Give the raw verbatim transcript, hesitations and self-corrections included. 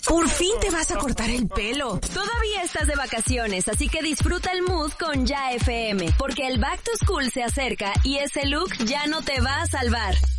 Por fin te vas a cortar el pelo. Todavía estás de vacaciones, así que disfruta el mood con Ya F M, porque el Back to School se acerca y ese look ya no te va a salvar.